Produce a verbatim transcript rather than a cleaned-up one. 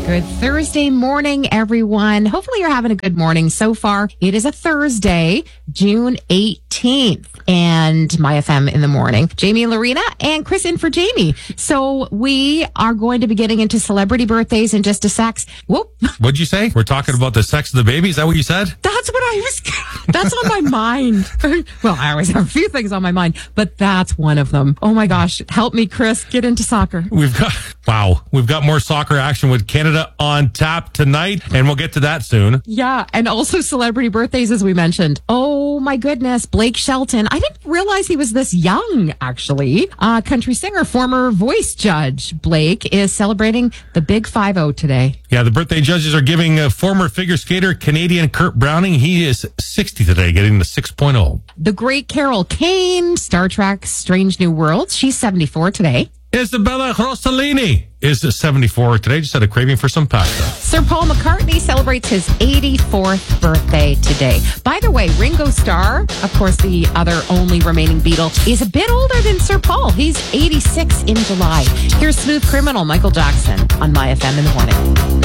Good Thursday morning, everyone. Hopefully you're having a good morning so far. It is a Thursday, June eighteenth, and My F M in the morning. Jamie and Lorena and Chris in for Jamie. So we are going to be getting into celebrity birthdays in just a sec. Whoop. What'd you say? We're talking about the sex of the baby? Is that what you said? That's what I was, that's on my mind. Well, I always have a few things on my mind, but that's one of them. Oh my gosh. Help me, Chris, get into soccer. We've got, wow, we've got more soccer action with Canada on tap tonight, and we'll get to that soon. Yeah, and also celebrity birthdays, as we mentioned. Oh my goodness, Blake Shelton. I didn't realize he was this young, actually. Uh, country singer, former voice judge. Blake is celebrating the Big five oh today. Yeah, the birthday judges are giving a former figure skater, Canadian Kurt Browning. He is sixty today, getting the six point oh. The great Carol Kane, Star Trek Strange New Worlds. She's seventy-four today. Isabella Rossellini is seventy-four today. Just had a craving for some pasta. Sir Paul McCartney celebrates his eighty-fourth birthday today. By the way, Ringo Starr, of course, the other only remaining Beatle, is a bit older than Sir Paul. He's eighty-six in July. Here's Smooth Criminal, Michael Jackson, on My F M in the morning.